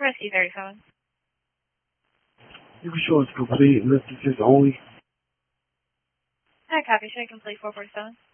Rescue 37. You can show it's complete, lift assist only. Hi, copy. Should I complete 447?